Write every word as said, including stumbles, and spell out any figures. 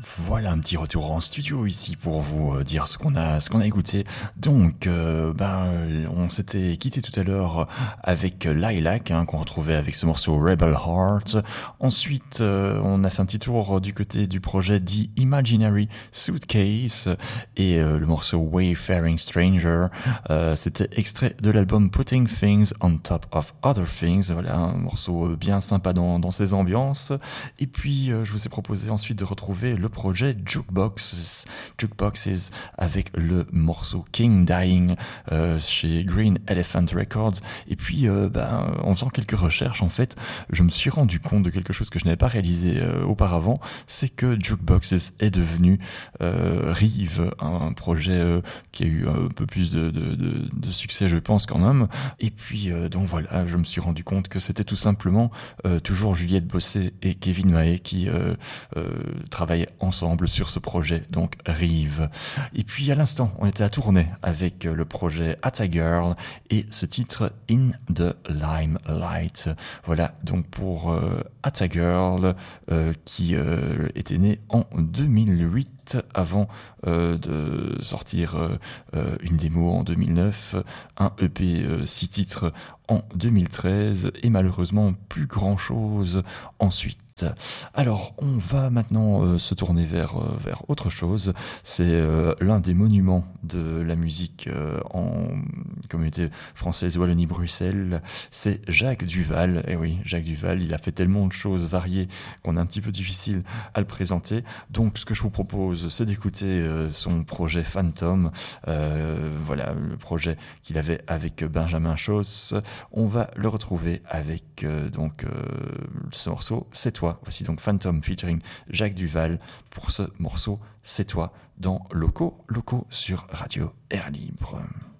Voilà un petit retour en studio ici pour vous euh, dire ce qu'on a, ce qu'on a écouté. Donc, euh, ben, on s'était quitté tout à l'heure avec Lilac, hein, qu'on retrouvait avec ce morceau Rebel Heart. Ensuite, euh, on a fait un petit tour du côté du projet The Imaginary Suitcase et euh, le morceau Wayfaring Stranger. Euh, c'était extrait de l'album Putting Things on Top of Other Things. Voilà, un morceau bien sympa dans, dans ses ambiances. Et puis, euh, je vous ai proposé ensuite de retrouver le projet Jukeboxes, Jukeboxes avec le morceau King Dying euh, chez Green Elephant Records. Et puis, euh, ben, en faisant quelques recherches, en fait, je me suis rendu compte de quelque chose que je n'avais pas réalisé euh, auparavant, c'est que Jukeboxes est devenu euh, Rive, un projet euh, qui a eu un peu plus de, de, de, de succès, je pense, quand même. Et puis, euh, donc voilà, je me suis rendu compte que c'était tout simplement euh, toujours Juliette Bossé et Kevin Mahé qui euh, euh, travaillaient ensemble sur ce projet, donc Rive. Et puis à l'instant, on était à tourner avec le projet Atta Girl et ce titre In the Limelight. Voilà, donc pour euh, Atta Girl euh, qui euh, était né en deux mille huit avant euh, de sortir euh, euh, une démo en deux mille neuf, un E P euh, six titres en deux mille treize et malheureusement plus grand chose ensuite. Alors, on va maintenant euh, se tourner vers, euh, vers autre chose. C'est euh, l'un des monuments de la musique euh, en communauté française Wallonie-Bruxelles. C'est Jacques Duvall. Et oui, Jacques Duvall, il a fait tellement de choses variées qu'on est un petit peu difficile à le présenter. Donc, ce que je vous propose, c'est d'écouter euh, son projet Phantom. Euh, voilà, le projet qu'il avait avec Benjamin Schoss. On va le retrouver avec euh, donc euh, ce morceau C'est toi. Voici donc Phantom featuring Jacques Duvall pour ce morceau C'est toi dans Locaux, Locaux sur Radio Air Libre.